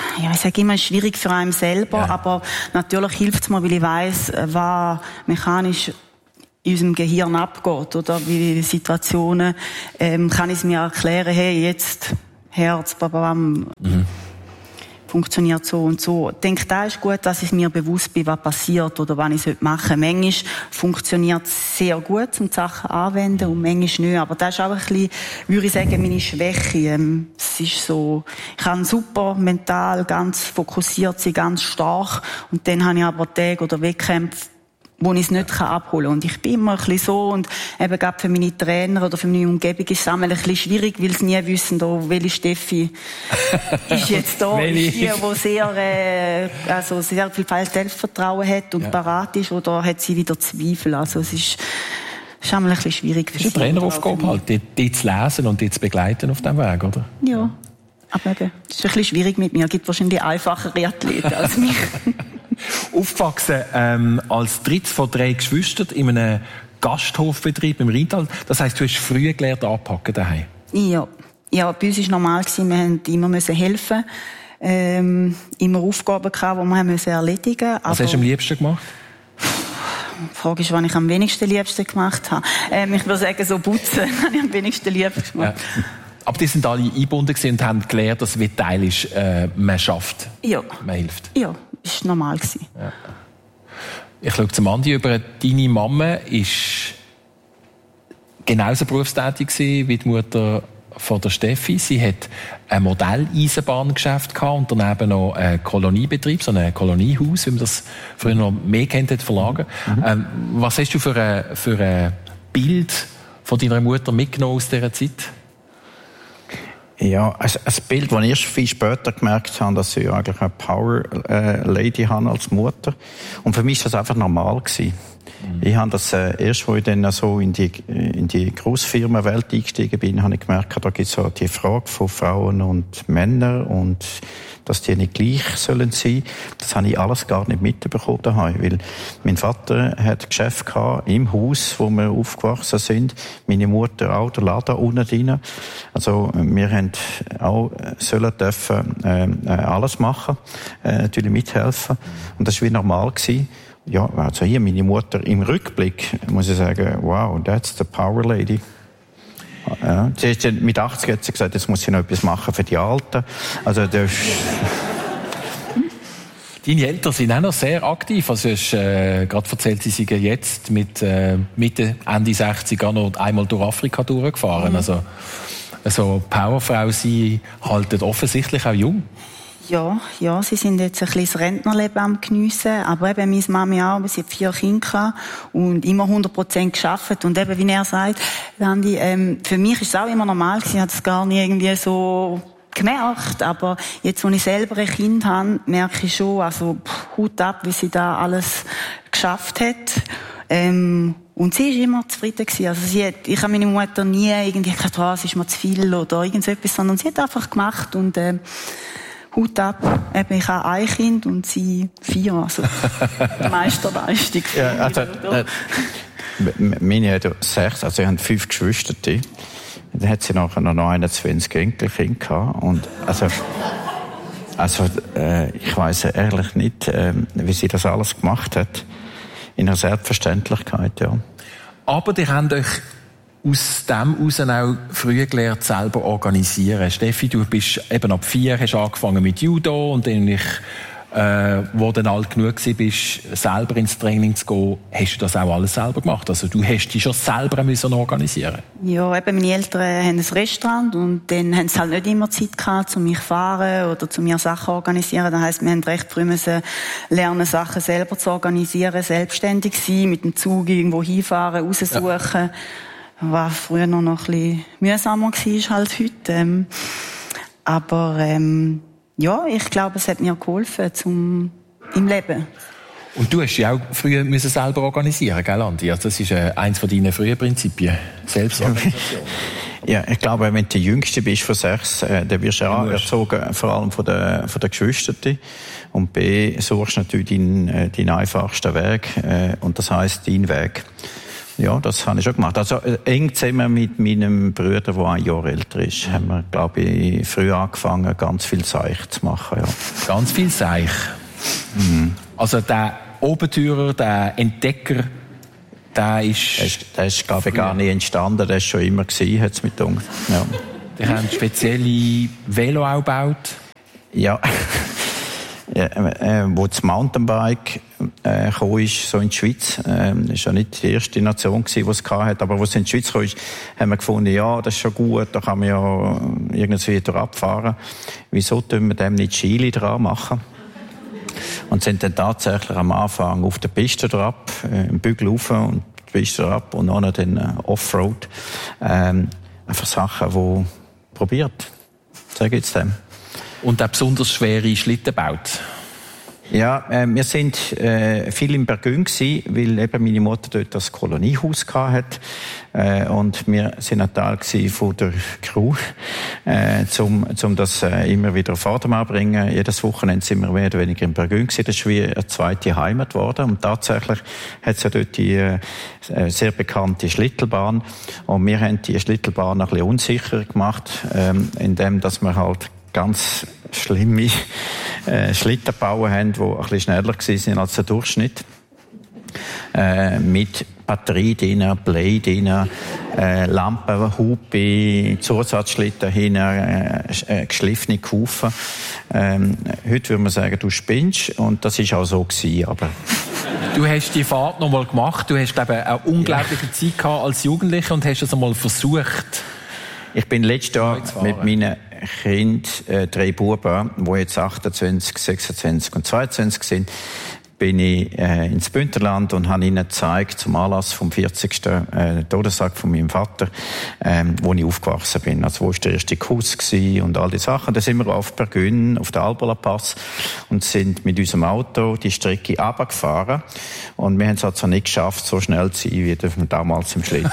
[SPEAKER 3] ja, ich sage immer, schwierig für einen selber, ja. aber natürlich hilft es mir, weil ich weiss, was mechanisch in unserem Gehirn abgeht, oder wie Situationen, ähm, kann ich es mir erklären, hey, jetzt Herz, babam, mhm. funktioniert so und so. Ich denke, da ist gut, dass ich mir bewusst bin, was passiert oder was ich machen sollte. Manchmal funktioniert es sehr gut, um die Sachen anzuwenden und manchmal nicht. Aber das ist auch ein bisschen, würde ich sagen, meine Schwäche. Ähm, es ist so, ich kann super mental ganz fokussiert sein, ganz stark. Und dann habe ich aber Tage oder Wettkämpfe, wo ich es nicht abholen kann. Und ich bin immer ein bisschen so, und eben gerade für meine Trainer oder für meine Umgebung ist es auch ein bisschen schwierig, weil sie nie wissen, oh, welche Steffi ist jetzt da, ist die, die sehr, äh, also sehr viel Selbstvertrauen hat und ja. parat ist, oder hat sie wieder Zweifel. Also es ist, ist auch ein bisschen schwierig.
[SPEAKER 2] Das ist eine Traineraufgabe halt, die, die zu lesen und die zu begleiten auf diesem Weg, oder?
[SPEAKER 3] Ja. Aber eben, es ist ein bisschen schwierig mit mir. Es gibt wahrscheinlich einfachere Athleten als mich.
[SPEAKER 2] Aufgewachsen ähm, als drittes von drei Geschwistern in einem Gasthofbetrieb im Rheintal. Das heisst, du hast früh gelernt anpacken daheim.
[SPEAKER 3] Ja. Ja, bei uns war es normal, wir mussten immer helfen. Ähm, immer Aufgaben gehabt, die wir müssen erledigen mussten.
[SPEAKER 2] Was hast du am liebsten gemacht?
[SPEAKER 3] Die Frage ist, was ich am wenigsten liebsten gemacht habe. Ähm, ich würde sagen, so putzen habe ich am wenigsten liebsten gemacht.
[SPEAKER 2] Ja. Aber die sind alle eingebunden und haben gelernt, dass es wie Teil ist, äh, man schafft,
[SPEAKER 3] ja.
[SPEAKER 2] man hilft.
[SPEAKER 3] Ja, das war normal.
[SPEAKER 2] Ja. Ich schaue zum Andi über. Deine Mama war genauso berufstätig wie die Mutter von der Steffi. Sie hat ein Modelleisenbahngeschäft gehabt und daneben noch einen Koloniebetrieb, so ein Koloniehaus, wie man das früher noch mehr kennt hat, verlagert. Mhm. Ähm, was hast du für ein, für ein Bild von deiner Mutter mitgenommen aus dieser Zeit?
[SPEAKER 1] Ja, ein, ein Bild, das ich erst viel später gemerkt habe, dass ich eigentlich eine Power äh, Lady habe als Mutter. Und für mich war das einfach normal gewesen. Mhm. Ich habe das äh, erst, als ich dann so in die, in die Grossfirmenwelt eingestiegen bin, habe ich gemerkt, da gibt es so die Frage von Frauen und Männern und dass die nicht gleich sollen sein. Das habe ich alles gar nicht mitbekommen daheim, weil mein Vater hat Geschäft gehabt im Haus, wo wir aufgewachsen sind. Meine Mutter auch, der Laden unten drin. Also wir haben auch sollen dürfen äh, alles machen, äh, natürlich mithelfen. Und das war wie normal gewesen. Ja, also hier meine Mutter im Rückblick, muss ich sagen, wow, that's the power lady. Ja, sie ist mit achtzig hat sie gesagt, jetzt muss sie noch etwas machen für die Alten. Also das
[SPEAKER 2] Deine Eltern sind auch noch sehr aktiv. Also du hast äh, gerade erzählt, sie sind jetzt mit äh, Mitte, Ende sechzig auch noch einmal durch Afrika durchgefahren. Mhm. Also also Powerfrau, sie halten offensichtlich auch jung.
[SPEAKER 3] Ja, ja, sie sind jetzt ein bisschen das Rentnerleben am Geniessen. Aber eben meine Mami auch, sie hat vier Kinder gehabt und immer hundert Prozent gearbeitet. Und eben, wie er sagt, Andi, ähm, für mich ist es auch immer normal gewesen, ich habe es gar nicht irgendwie so gemerkt. Aber jetzt, wo ich selber ein Kind habe, merke ich schon, also pff, Hut ab, wie sie da alles geschafft hat. Ähm, und sie ist immer zufrieden gewesen. Also sie hat, ich habe meine Mutter nie irgendwie gesagt, oh, es ist mir zu viel oder irgendetwas, sondern sie hat einfach gemacht und äh, Hut ab. Eben, ich habe ein Kind und sie vier. Also Meisterleistung.
[SPEAKER 1] Ja, also, äh, meine hat sechs, also sie haben fünf Geschwister. Dann hat sie nachher noch einundzwanzig Enkelkinder gehabt. Und also, also äh, ich weiss ehrlich nicht, äh, wie sie das alles gemacht hat. In einer Selbstverständlichkeit, ja.
[SPEAKER 2] Aber die haben euch aus dem heraus auch früh gelernt, selber organisieren. Steffi, du bist eben ab vier, hast angefangen mit Judo und dann, ich, äh, wo dann alt genug bist, selber ins Training zu gehen, hast du das auch alles selber gemacht? Also du hast dich schon selber müssen organisieren.
[SPEAKER 3] Ja, eben meine Eltern haben ein Restaurant und dann haben sie halt nicht immer Zeit gehabt, um mich zu fahren oder zu mir Sachen zu organisieren. Das heisst, wir haben recht früh müssen lernen, Sachen selber zu organisieren, selbstständig sein, mit dem Zug irgendwo hinfahren, raussuchen. Ja. Was früher noch ein bisschen mühsamer war als heute. Ähm, aber ähm, ja, ich glaube, es hat mir geholfen zum, im Leben.
[SPEAKER 2] Und du hast ja auch früher müssen selber organisieren, gell, Andi? Also das ist äh, eins von deinen frühen Prinzipien. Selbstorganisation.
[SPEAKER 1] Ja, ich glaube, wenn du der Jüngste bist von sechs, äh, dann wirst du ja erzogen, vor allem von den, von den Geschwistern. Und B, suchst natürlich deinen, äh, deinen einfachsten Weg, äh, und das heisst, deinen Weg. Ja, das habe ich schon gemacht. Also eng zusammen mit meinem Bruder, der ein Jahr älter ist, haben wir, glaube ich, früh angefangen, ganz viel Seich zu machen. Ja.
[SPEAKER 2] Ganz viel Seich? Mhm. Also der Obentürer, der Entdecker, der ist...
[SPEAKER 1] Der ist, der ist glaube ich, gar nicht entstanden, der ist schon immer gewesen, hat es mit uns. Ja.
[SPEAKER 2] Die haben spezielle Velo auch gebaut?
[SPEAKER 1] Ja. Ja, äh, wo das Mountainbike äh, gekommen ist, so in die Schweiz, äh, das war ja nicht die erste Nation gewesen, die es hatte, aber wo es in die Schweiz gekommen ist, haben wir gefunden, ja, das ist schon gut, da kann man ja irgendwie durch abfahren. Wieso tun wir dem nicht Chili dran machen? Und sind dann tatsächlich am Anfang auf der Piste drauf, äh, im Bügel rauf und die Piste drauf und dann den äh, Offroad. Ähm, einfach Sachen, die probiert. Sag jetzt dem.
[SPEAKER 2] Und auch besonders schwere Schlitten baut?
[SPEAKER 1] Ja, äh, wir sind äh, viel in Bergün gsi, weil eben meine Mutter dort das Koloniehaus hatte. Äh, und wir sind ein Teil gsi von der Crew, äh, zum, zum das äh, immer wieder auf Vordermann bringen. Jedes Wochenende sind wir mehr oder weniger in Bergün gsi. Das ist wie eine zweite Heimat geworden. Und tatsächlich hat es ja dort die äh, sehr bekannte Schlittelbahn. Und wir haben die Schlittelbahn ein bisschen unsicher gemacht, ähm, indem dass wir halt ganz schlimme äh, Schlitten gebaut haben, die ein bisschen schneller waren als der Durchschnitt. Äh, mit Batterie drin, Blei drin, äh, Lampen, Hupe, Zusatzschlitten hin, äh, äh, geschliffene Kufen. Ähm, heute würde man sagen, du spinnst, und das war auch so gewesen, aber...
[SPEAKER 2] Du hast die Fahrt noch mal gemacht, du hast, glaube ich, eine unglaubliche ja. Zeit gehabt als Jugendlicher und hast es einmal versucht.
[SPEAKER 1] Ich bin letztes Jahr mit meinen Kind, äh, drei Buben, die jetzt achtundzwanzig, sechsundzwanzig und zweiundzwanzig sind, bin ich äh, ins Bündnerland und habe ihnen gezeigt, zum Anlass vom vierzigsten Äh, Todestag von meinem Vater, ähm, wo ich aufgewachsen bin. Also wo war der erste Kuss gewesen und all die Sachen. Da sind wir auf Bergün, auf der Albola Pass, und sind mit unserem Auto die Strecke runtergefahren. Und wir haben es also nicht geschafft, so schnell zu sein, wie wir damals im Schlitten.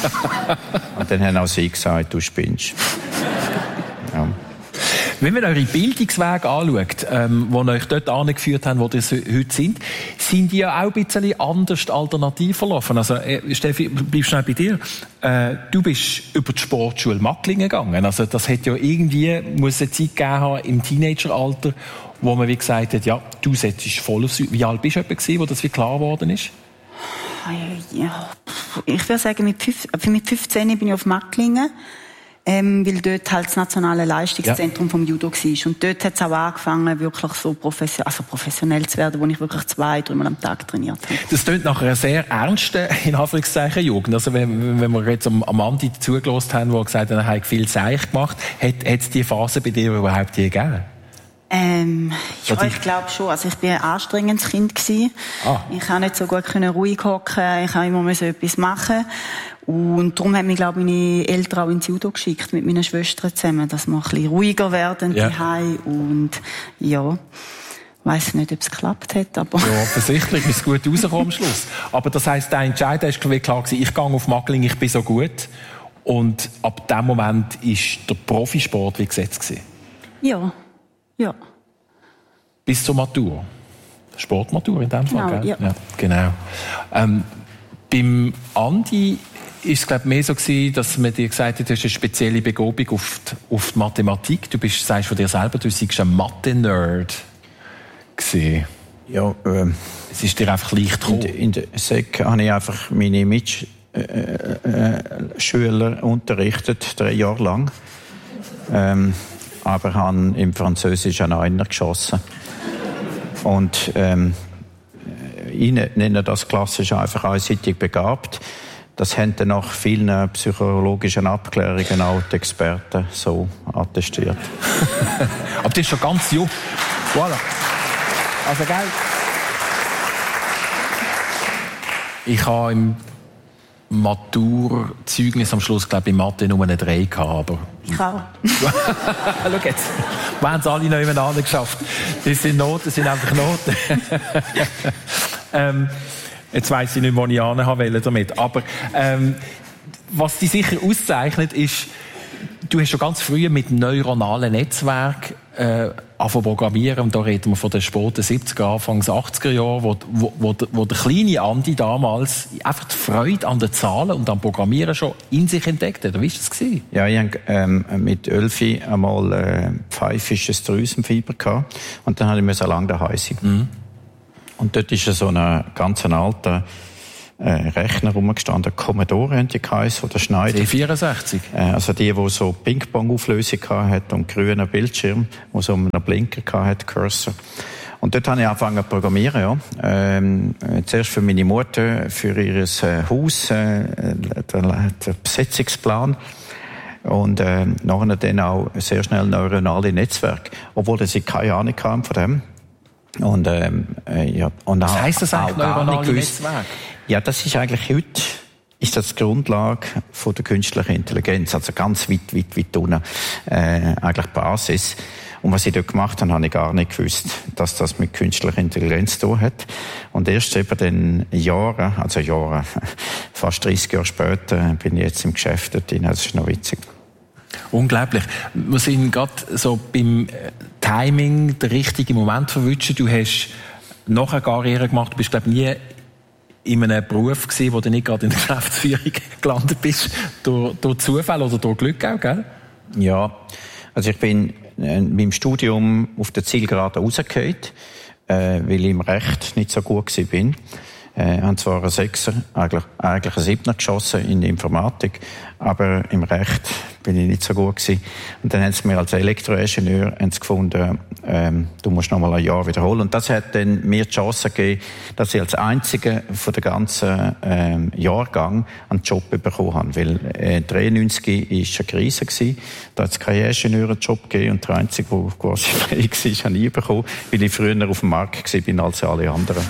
[SPEAKER 1] Und dann haben auch sie gesagt, du spinnst. Ja.
[SPEAKER 2] Wenn man eure Bildungswege anschaut, ähm, die euch dort angeführt haben, wo ihr heute sind, sind die ja auch ein bisschen anders alternativ verlaufen. Also, äh, Steffi, bleib schnell bei dir. Äh, du bist über die Sportschule Macklingen gegangen. Also, das hat ja irgendwie, muss eine Zeit gegeben haben, im Teenageralter, wo man wie gesagt hat, ja, du setzt voll aufs... Wie alt bist du etwa gewesen, wo das wie klar geworden ist?
[SPEAKER 3] Ja, ich würde sagen, mit, fünf, mit fünfzehn bin ich auf Macklingen. Ähm, weil dort halt das nationale Leistungszentrum ja. vom Judo war. Und dort hat es auch angefangen, wirklich so professionell, also professionell zu werden, wo ich wirklich zwei, dreimal am Tag trainiert habe.
[SPEAKER 2] Das klingt nach einer sehr ernsten, in Anführungszeichen, Jugend. Also wenn, wenn wir jetzt am, am Andi zugelassen haben, der gesagt hat, er hat viel Seich gemacht, hat es diese Phase bei dir überhaupt je gegeben?
[SPEAKER 3] Ähm, ja, ich glaube schon. Also ich bin ein anstrengendes Kind gewesen. Ah. Ich konnte nicht so gut ruhig hocken. Ich musste immer etwas machen. Und darum haben mich, glaube ich, meine Eltern auch ins Judo geschickt, mit meinen Schwestern zusammen, dass wir ein bisschen ruhiger werden ja. daheim. Und ja, ich weiss nicht, ob es geklappt hat, aber...
[SPEAKER 2] Ja, offensichtlich ist es gut rausgekommen am Schluss. Aber das heisst, der Entscheid war klar gewesen, ich gehe auf Macklingen, ich bin so gut. Und ab dem Moment war der Profisport wie gesetzt gewesen?
[SPEAKER 3] Ja, ja.
[SPEAKER 2] Bis zur Matur? Sportmatur in dem Fall,
[SPEAKER 3] genau,
[SPEAKER 2] gell?
[SPEAKER 3] Ja.
[SPEAKER 2] Ja, genau. Ähm, beim Andi ist es, glaube ich, mehr so gewesen, dass man dir gesagt hat, du hast eine spezielle Begabung auf die, auf die Mathematik. Du bist, sagst von dir selber, du seist ein Mathe-Nerd gewesen.
[SPEAKER 1] Ja, ähm,
[SPEAKER 2] es ist dir einfach leicht gekommen.
[SPEAKER 1] In, in der Sek habe ich einfach meine Mitschüler äh, äh, unterrichtet, drei Jahre lang. Ähm, aber habe im Französisch einen Einer geschossen. Und ähm, ich nenne das klassisch einfach einseitig begabt. Das haben dann nach vielen psychologischen Abklärungen auch die Experten so attestiert.
[SPEAKER 2] Aber das ist schon ganz jung. Voilà. Also, gell? Ich habe im Maturzeugnis am Schluss, glaube ich, in Mathe nur eine drei gehabt, aber...
[SPEAKER 3] Ich auch.
[SPEAKER 2] Schau jetzt. Wir haben es alle noch nebeneinander geschafft. Das sind Noten, das sind einfach Noten. ähm, jetzt weiss ich nicht, wo ich anhaben damit. Aber ähm, was dich sicher auszeichnet, ist, du hast schon ganz früh mit neuronalen Netzwerken äh, anfangen programmieren, und da reden wir von den späten siebziger, Anfangs achtziger Jahren, wo, wo, wo, wo der kleine Andi damals einfach die Freude an den Zahlen und am Programmieren schon in sich entdeckt hat. Wie war das gewesen?
[SPEAKER 1] Ja, ich hatte ähm, mit Elfi einmal äh, pfeifisches Drüsenfieber gehabt, und dann habe ich lange daheim sein. Mhm. Und dort ist so ein ganz alter äh, Rechner rumgestanden, Commodore haben die geheißen, oder Schneider.
[SPEAKER 2] C vierundsechzig.
[SPEAKER 1] Äh, also die, die so Ping-Pong-Auflösung hatte und grünen Bildschirm, wo so einen Blinker hatte, Cursor. Und dort habe ich angefangen zu programmieren, ja. Ähm, zuerst für meine Mutter, für ihr äh, Haus, äh, der, der Besetzungsplan. Und äh, nachher dann auch sehr schnell neuronale Netzwerke, obwohl sie keine Ahnung haben von dem. Und, ähm, äh, ja, und
[SPEAKER 2] was heisst das eigentlich, neuronale Netzwerke?
[SPEAKER 1] Ja, das ist eigentlich heute, ist das die Grundlage von der künstlichen Intelligenz. Also ganz weit, weit, weit unten, äh, eigentlich Basis. Und was ich dort gemacht habe, habe ich gar nicht gewusst, dass das mit künstlicher Intelligenz zu tun hat. Und erst eben dann Jahre, also Jahre, fast dreißig Jahre später, bin ich jetzt im Geschäft dort drin. Das ist noch witzig.
[SPEAKER 2] Unglaublich. Wir sind gerade so beim Timing, den richtigen Moment verwünschen. Du hast noch eine Karriere gemacht. Du bist, glaube ich, nie in einem Beruf gewesen, wo du nicht gerade in der Geschäftsführung gelandet bist. Durch, durch Zufall oder durch Glück auch, gell?
[SPEAKER 1] Ja. Also ich bin äh, beim Studium auf der Zielgerade rausgefallen, äh, weil ich im Recht nicht so gut gewesen bin. Ich äh, habe zwar einen Sechser, eigentlich, eigentlich einen Siebner geschossen in der Informatik, aber im Recht bin ich nicht so gut gewesen. Und dann haben sie mir als Elektroingenieur haben sie gefunden, ähm, du musst noch mal ein Jahr wiederholen. Und das hat dann mir die Chance gegeben, dass ich als Einziger von der ganzen ähm, Jahrgang einen Job bekommen habe. Weil äh, dreiundneunzig war eine Krise gewesen. Da hat es keinen Ingenieurenjob gegeben, und der Einzige, der quasi frei war, habe ich bekommen, weil ich früher auf dem Markt war als alle anderen.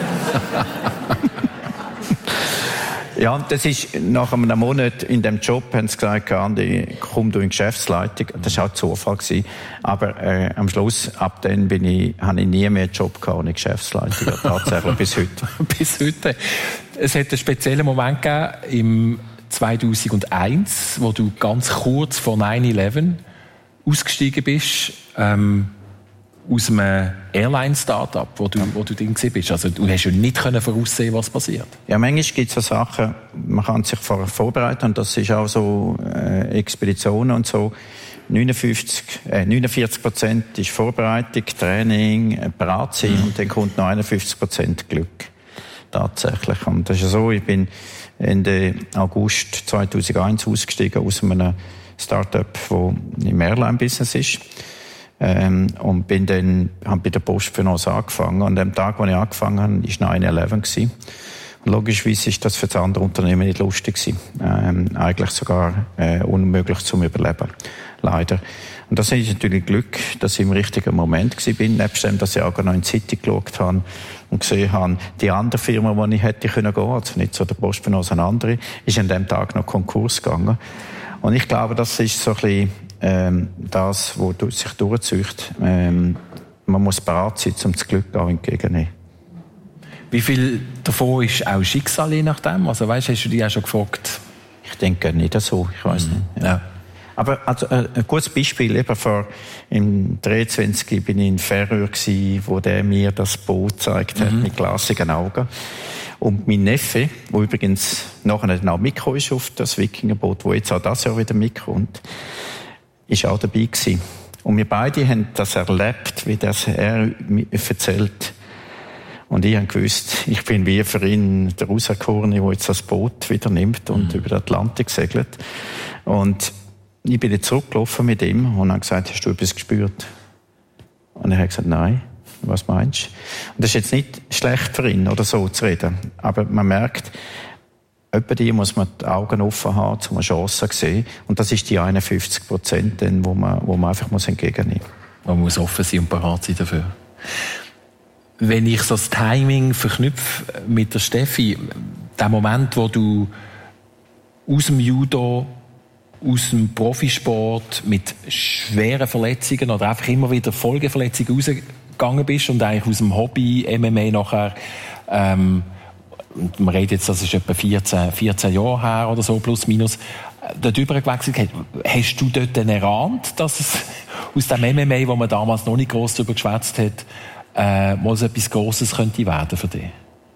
[SPEAKER 1] Ja, und das ist, nach einem Monat in dem Job haben sie gesagt, Andi, komm du in die Geschäftsleitung. Das war auch Zufall gewesen. Aber äh, am Schluss, ab dann bin ich, habe ich nie mehr einen Job gehabt ohne Geschäftsleitung. Ja, tatsächlich bis heute.
[SPEAKER 2] Bis heute. Es hat einen speziellen Moment gegeben im zweitausendeins, wo du ganz kurz vor neun elf ausgestiegen bist. Ähm, aus einem Airline-Startup, wo du, wo du drin bist. Also du hast ja nicht voraussehen, was passiert.
[SPEAKER 1] Ja, manchmal gibt es so Sachen, man kann sich vor, vorbereiten, und das ist auch so äh, Expeditionen und so. neunundfünfzig, äh, neunundvierzig Prozent ist Vorbereitung, Training, äh, bereit sein, mhm. und dann kommt noch einundfünfzig Prozent Glück. Tatsächlich. Und das ist ja so, ich bin Ende August zweitausendeins ausgestiegen aus einem Startup, das im Airline-Business ist. Ähm, und bin dann, hab bei der Postfinance angefangen. Und an dem Tag, wo ich angefangen habe, war neun elf gewesen. Und logischerweise ist das für das andere Unternehmen nicht lustig gewesen. Ähm, eigentlich sogar, äh, unmöglich zum Überleben. Leider. Und das ist natürlich Glück, dass ich im richtigen Moment gewesen bin. Nebst dem, dass ich auch noch in die City geschaut habe und gesehen habe, die andere Firma, wo ich hätte können gehen, also nicht so der Postfinance, eine andere, ist an dem Tag noch Konkurs gegangen. Und ich glaube, das ist so ein bisschen, Ähm, das, was sich durchzieht. Ähm, man muss bereit sein, um das Glück auch entgegenzunehmen.
[SPEAKER 2] Wie viel davon ist auch Schicksal, je nachdem? Also, weißt, hast du dich auch schon gefragt?
[SPEAKER 1] Ich denke nicht so, ich weiss mhm. nicht. Ja. Ja. Aber also, äh, ein gutes Beispiel, eben vor im dreiundzwanzig bin ich in Färöer gsi, wo der mir das Boot gezeigt hat, mhm. mit glasigen Augen. Und mein Neffe, der übrigens nachher dann auch mitgekommen ist auf das Wikingerboot, wo jetzt auch das Jahr wieder mitkommt, ist auch dabei gewesen. Und wir beide haben das erlebt, wie das er mir erzählt. Und ich habe gewusst, ich bin wie für ihn der Auserkorene, der jetzt das Boot wieder nimmt und mhm. über den Atlantik segelt. Und ich bin jetzt zurückgelaufen mit ihm und habe gesagt, hast du etwas gespürt? Und er hat gesagt, nein. Was meinst du? Und das ist jetzt nicht schlecht für ihn, oder so zu reden. Aber man merkt, etwa die muss man die Augen offen haben, um eine Chance zu sehen. Und das ist die einundfünfzig Prozent, wo man, wo man einfach muss entgegennehmen muss.
[SPEAKER 2] Man muss offen sein und bereit sein dafür. Wenn ich so das Timing verknüpfe mit der Steffi, der Moment, wo du aus dem Judo, aus dem Profisport mit schweren Verletzungen oder einfach immer wieder Folgeverletzungen rausgegangen bist und eigentlich aus dem Hobby M M A nachher ähm, und man redet jetzt, das ist etwa vierzehn, vierzehn Jahre her oder so, plus minus, dort übergewechselt hat. Hast du dort dann erahnt, dass es aus dem M M A, wo man damals noch nicht gross darüber geschwätzt hat, äh, mal so etwas Grosses könnte werden für dich?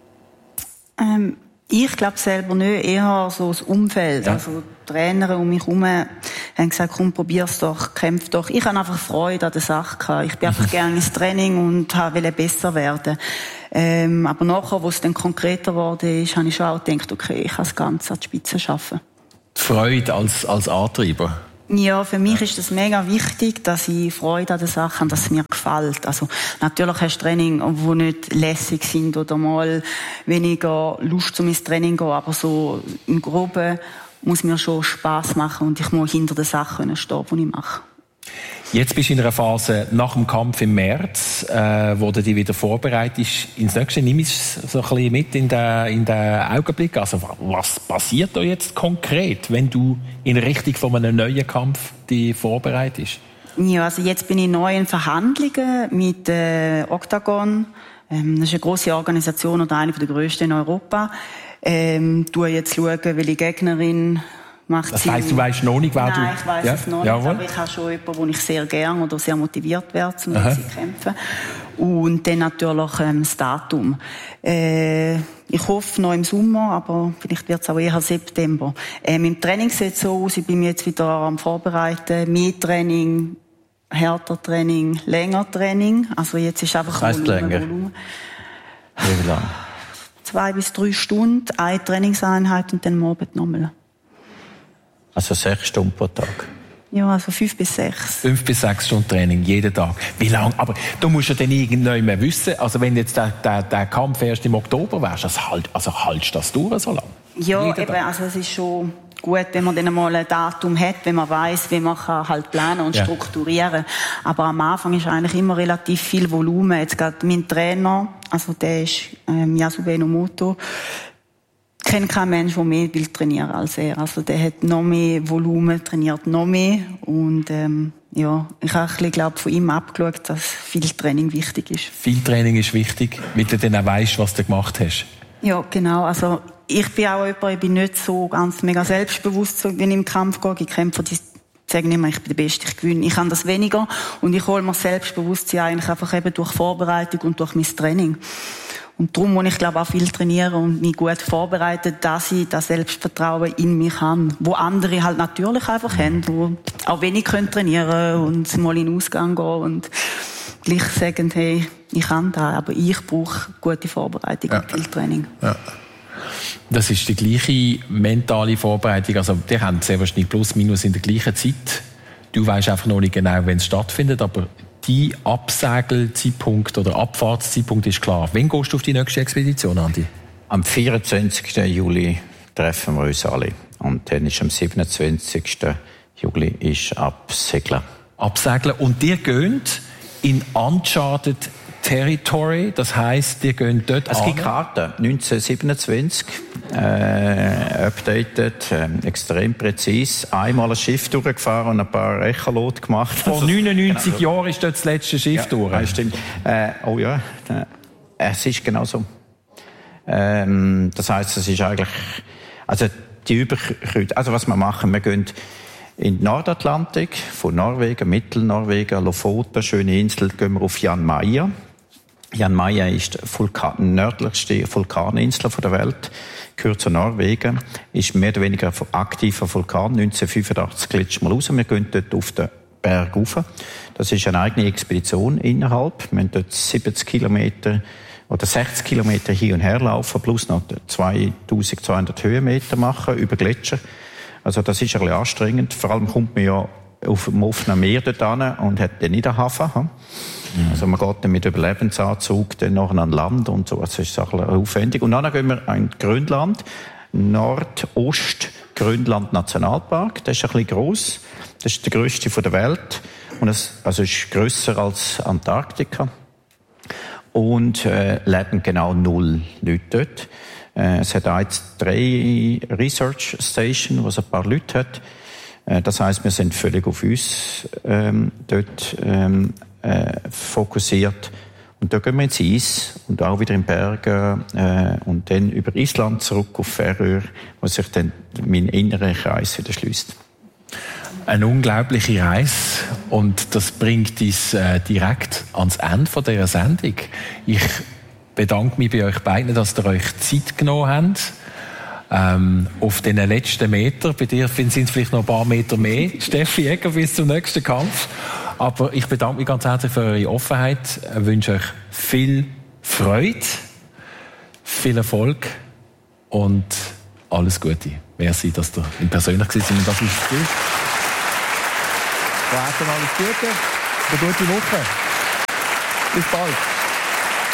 [SPEAKER 3] Ähm, ich glaube selber nicht, eher so das Umfeld. Ja. Also Trainer um mich herum haben gesagt, komm, probier's doch, kämpf doch. Ich habe einfach Freude an der Sache gehabt. Ich bin einfach gerne ins Training und wollte besser werden. Ähm, aber nachher, wo es dann konkreter geworden ist, habe ich schon auch gedacht, okay, ich kann das Ganze an die Spitze schaffen.
[SPEAKER 2] Die Freude als, als Antreiber?
[SPEAKER 3] Ja, für mich ist das mega wichtig, dass ich Freude an der Sache habe, dass es mir gefällt. Also, natürlich hast du Training, die nicht lässig sind oder mal weniger Lust, um ins Training zu gehen, aber so im Groben muss mir schon Spass machen und ich muss hinter der Sache stehen, die ich mache.
[SPEAKER 2] Jetzt bist du in einer Phase nach dem Kampf im März, äh, wo du dich wieder vorbereitest ins nächste. Nimm es so ein bisschen mit in den, in den Augenblick. Also, was passiert da jetzt konkret, wenn du in Richtung von einem neuen Kampf dich vorbereitest?
[SPEAKER 3] Ja, also jetzt bin ich neu in Verhandlungen mit äh, Octagon. Ähm, das ist eine grosse Organisation oder eine der grössten in Europa. Ähm, tu jetzt schauen, welche Gegnerin macht
[SPEAKER 2] das
[SPEAKER 3] sie.
[SPEAKER 2] heisst, du weißt noch nicht, wer
[SPEAKER 3] Nein,
[SPEAKER 2] du...
[SPEAKER 3] Nein, ich weiss
[SPEAKER 2] ja?
[SPEAKER 3] es noch
[SPEAKER 2] Jawohl.
[SPEAKER 3] nicht, aber ich habe schon jemanden, den ich sehr gerne oder sehr motiviert werde, um mit sie zu kämpfen. Und dann natürlich ähm, das Datum. Äh, ich hoffe noch im Sommer, aber vielleicht wird es auch eher September. Ähm, Im Training sieht es so aus, ich bin mich jetzt wieder am Vorbereiten. Mehr Training, härter Training, länger Training. Also jetzt ist einfach
[SPEAKER 1] das heißt
[SPEAKER 3] Volumen,
[SPEAKER 1] länger.
[SPEAKER 3] Volumen.
[SPEAKER 1] Wie lange?
[SPEAKER 3] Zwei bis drei Stunden, eine Trainingseinheit und dann am Abend nochmal.
[SPEAKER 1] Also sechs Stunden pro Tag?
[SPEAKER 3] Ja, also fünf bis sechs.
[SPEAKER 2] Fünf bis sechs Stunden Training, jeden Tag. Wie lange? Aber du musst ja dann irgendwann mehr wissen, also wenn jetzt der, der, der Kampf erst im Oktober wärst, also, halt, also haltest du das durch so lange?
[SPEAKER 3] Ja,
[SPEAKER 2] jeden
[SPEAKER 3] eben,
[SPEAKER 2] Tag.
[SPEAKER 3] also es ist schon gut, wenn man dann mal ein Datum hat, wenn man weiss, wie man kann halt planen und
[SPEAKER 2] ja.
[SPEAKER 3] strukturieren. Aber am Anfang ist eigentlich immer relativ viel Volumen. Jetzt gerade mein Trainer, also der ist ähm, Yasuo Enomoto, kennt kein Mensch, der mehr will trainieren als er. Also der hat noch mehr Volumen, trainiert noch mehr. Und ähm, ja, ich habe ein bisschen, glaub, von ihm abgeschaut, dass viel Training wichtig ist.
[SPEAKER 2] Viel Training ist wichtig, weil du dann auch weisst, was du gemacht hast.
[SPEAKER 3] Ja, genau. Also ich bin auch jemand, ich bin nicht so ganz mega selbstbewusst, so, wenn ich im Kampf gehe. Ich kämpfe, die sagen immer, ich bin der Beste, ich gewinne. Ich kann das weniger und ich hole mir Selbstbewusstsein eigentlich einfach eben durch Vorbereitung und durch mein Training. Und darum muss ich, glaube ich, auch viel trainieren und mich gut vorbereiten, dass ich das Selbstvertrauen in mich habe. Wo andere halt natürlich einfach haben, die auch wenig können trainieren und mal in den Ausgang gehen und gleich sagen, hey, ich kann das, aber ich brauche gute Vorbereitung ja. und viel Training.
[SPEAKER 2] Ja. Das ist die gleiche mentale Vorbereitung, also die haben sehr wahrscheinlich plus minus in der gleichen Zeit. Du weißt einfach noch nicht genau, wenn es stattfindet, aber die Absegelzeitpunkt oder Abfahrtszeitpunkt ist klar. Wann gehst du auf die nächste Expedition, Andi?
[SPEAKER 1] Am vierundzwanzigsten Juli treffen wir uns alle. Und dann ist am siebenundzwanzigsten Juli ist Absegeln.
[SPEAKER 2] Absegeln. Und ihr geht in Uncharted Territory, das heisst, ihr geht dort
[SPEAKER 1] Es
[SPEAKER 2] an.
[SPEAKER 1] gibt Karten, neunzehnhundertsiebenundzwanzig, äh, updated, äh, extrem präzise. Einmal ein Schiff durchgefahren und ein paar Echolot gemacht.
[SPEAKER 2] Vor neunundneunzig genau. Jahren ist dort das letzte Schiff
[SPEAKER 1] ja,
[SPEAKER 2] durch.
[SPEAKER 1] Ja, stimmt. Äh, oh ja, äh, es ist genau so. Ähm, das heisst, es ist eigentlich, also die Überkreuzung, also was wir machen, wir gehen in den Nordatlantik, von Norwegen, Mittelnorwegen, Lofoten, schöne Insel, gehen wir auf Jan Mayen. Jan Mayen ist die Vulkan, nördlichste Vulkaninsel der Welt, gehört zu Norwegen, ist mehr oder weniger ein aktiver Vulkan. neunzehnhundertfünfundachtzig glitscht mal raus. Wir gehen dort auf den Berg rauf. Das ist eine eigene Expedition innerhalb. Wir müssen dort siebzig Kilometer oder sechzig Kilometer hin und her laufen, plus noch zweitausendzweihundert Höhenmeter machen über Gletscher. Also das ist ein bisschen anstrengend. Vor allem kommt man ja auf dem offenen Meer dort hin und hat dann nicht einen Hafen. Hm? Mhm. Also man geht dann mit Überlebensanzug dann nachher an Land und so. Das ist ein bisschen aufwendig. Und dann gehen wir in Grönland, Nordost-Grönland-Nationalpark. Das ist ein bisschen gross. Das ist der grösste der Welt. Und es also ist grösser als Antarktika. Und äh, leben genau null Leute dort. Äh, es hat auch jetzt drei Research Stations, wo es ein paar Leute hat. Äh, das heisst, wir sind völlig auf uns ähm, dort ähm, äh, fokussiert. Und da gehen wir ins Eis und auch wieder in Berge äh, und dann über Island zurück auf Färöer, wo sich dann mein innerer Kreis wieder schließt.
[SPEAKER 2] eine unglaubliche Reise und das bringt uns äh, direkt ans Ende von dieser Sendung. Ich bedanke mich bei euch beiden, dass ihr euch Zeit genommen habt. Ähm, auf den letzten Meter, bei dir sind es vielleicht noch ein paar Meter mehr, Steffi Egger, bis zum nächsten Kampf. Aber ich bedanke mich ganz herzlich für eure Offenheit, ich wünsche euch viel Freude, viel Erfolg und alles Gute. Merci, dass ihr persönlich gewesen seid und das ist viel. Alles Gute, eine gute Woche. Bis bald.